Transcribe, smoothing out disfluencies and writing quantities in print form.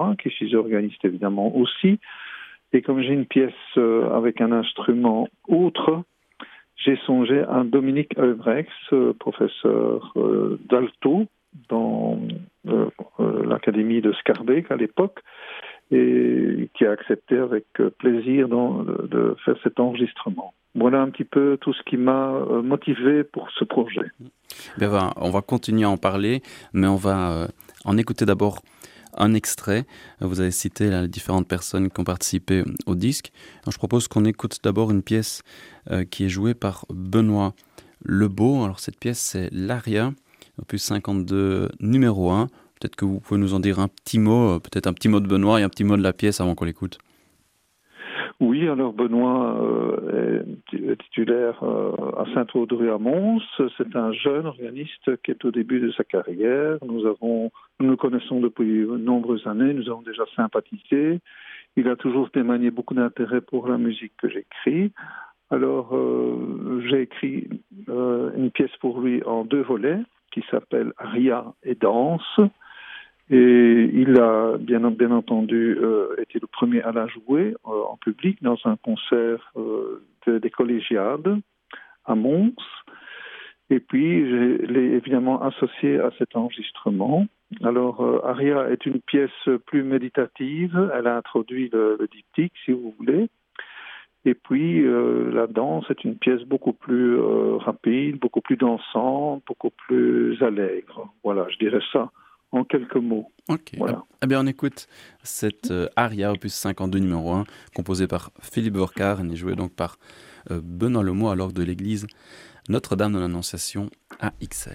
qui suis organiste évidemment aussi. Et comme j'ai une pièce avec un instrument autre, j'ai songé à Dominique Heubrechts, professeur d'alto dans l'académie de Scarbeck à l'époque, et qui a accepté avec plaisir de faire cet enregistrement. Voilà un petit peu tout ce qui m'a motivé pour ce projet. Bien, on va continuer à en parler, mais on va en écouter d'abord un extrait. Vous avez cité là, les différentes personnes qui ont participé au disque. Alors, je propose qu'on écoute d'abord une pièce qui est jouée par Benoît Lebeau. Alors cette pièce, c'est l'Aria, opus 52, numéro 1. Peut-être que vous pouvez nous en dire un petit mot, peut-être un petit mot de Benoît et un petit mot de la pièce avant qu'on l'écoute. Oui, alors Benoît est titulaire à Saint-Audrey-à-Mons. C'est un jeune organiste qui est au début de sa carrière. Nous nous connaissons depuis de nombreuses années, nous avons déjà sympathisé. Il a toujours témoigné beaucoup d'intérêt pour la musique que j'écris. Alors, j'ai écrit une pièce pour lui en 2 volets qui s'appelle Aria et Danse. Et il a bien entendu été le premier à la jouer en public dans un concert des collégiades à Mons. Et puis, je l'ai évidemment associé à cet enregistrement. Alors, Aria est une pièce plus méditative. Elle a introduit le diptyque, si vous voulez. Et puis, la danse est une pièce beaucoup plus rapide, beaucoup plus dansante, beaucoup plus allègre. Voilà, je dirais ça en quelques mots. Ok. Voilà. Eh bien, on écoute cette aria opus 52 numéro 1, composée par Philippe Vorkar et jouée donc par Benoît Lebeau à l'orgue de l'église Notre-Dame de l'Annonciation à Ixelles.